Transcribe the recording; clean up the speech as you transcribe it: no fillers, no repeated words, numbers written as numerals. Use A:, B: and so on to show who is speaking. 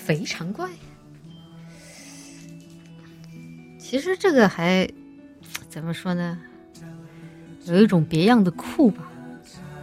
A: 肥肠怪。其实这个还怎么说呢？有一种别样的酷吧。